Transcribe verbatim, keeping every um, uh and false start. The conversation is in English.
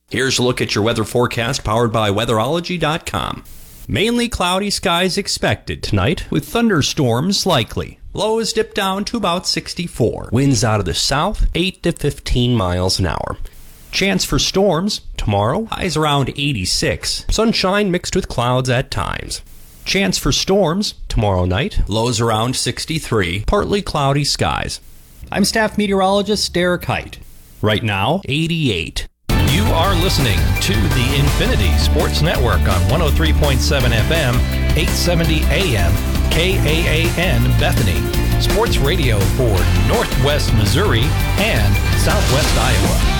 Here's a look at your weather forecast powered by weatherology dot com. Mainly cloudy skies expected tonight with thunderstorms likely. Lows dip down to about sixty-four. Winds out of the south, eight to fifteen miles an hour. Chance for storms tomorrow, highs around eighty-six. Sunshine mixed with clouds at times. Chance for storms tomorrow night, lows around sixty-three. Partly cloudy skies. I'm staff meteorologist Derek Height. Right now, eighty-eight. You are listening to the Infinity Sports Network on one oh three point seven F M, eight seventy A M, K A A N Bethany. Sports radio for Northwest Missouri and Southwest Iowa.